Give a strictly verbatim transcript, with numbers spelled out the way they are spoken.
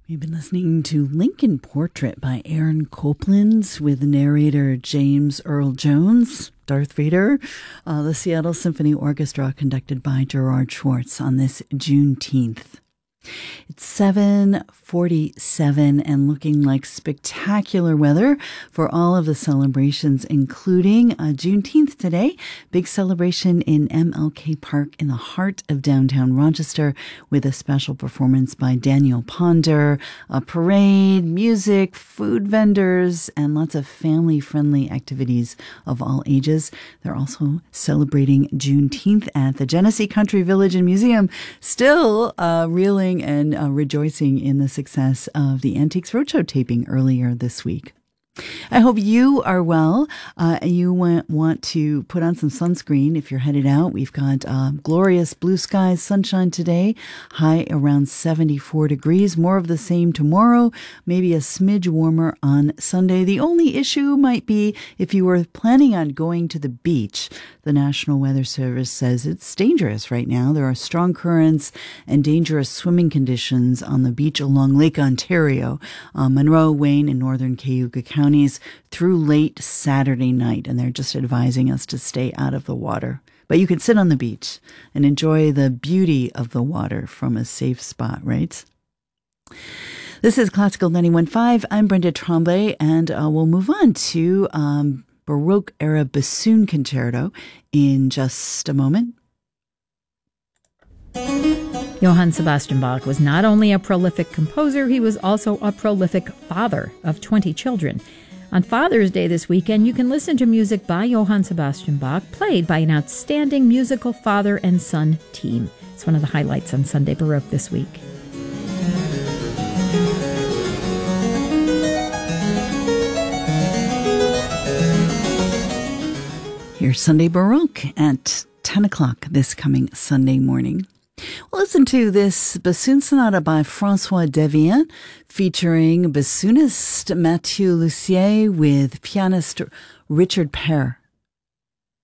We've been listening to Lincoln Portrait by Aaron Copland with narrator James Earl Jones, Darth Vader, uh, the Seattle Symphony Orchestra conducted by Gerard Schwartz on this Juneteenth. It's seven forty-seven and looking like spectacular weather for all of the celebrations, including uh, Juneteenth today. Big celebration in M L K Park in the heart of downtown Rochester with a special performance by Daniel Ponder, a parade, music, food vendors, and lots of family-friendly activities of all ages. They're also celebrating Juneteenth at the Genesee Country Village and Museum, still uh, reeling and uh, rejoicing in the success of the Antiques Roadshow taping earlier this week. I hope you are well. Uh, you want, want to put on some sunscreen if you're headed out. We've got uh, glorious blue skies, sunshine today, high around seventy-four degrees. More of the same tomorrow, maybe a smidge warmer on Sunday. The only issue might be if you were planning on going to the beach. The National Weather Service says it's dangerous right now. There are strong currents and dangerous swimming conditions on the beach along Lake Ontario, uh, Monroe, Wayne, and northern Cayuga counties through late Saturday night. And they're just advising us to stay out of the water. But you can sit on the beach and enjoy the beauty of the water from a safe spot, right? This is Classical ninety-one point five. I'm Brenda Tremblay, and uh, we'll move on to um, Baroque-era bassoon concerto in just a moment. Johann Sebastian Bach was not only a prolific composer, he was also a prolific father of twenty children. On Father's Day this weekend, you can listen to music by Johann Sebastian Bach, played by an outstanding musical father and son team. It's one of the highlights on Sunday Baroque this week. Here's Sunday Baroque at ten o'clock this coming Sunday morning. We'll listen to this bassoon sonata by François Devienne, featuring bassoonist Mathieu Lussier with pianist Richard Pere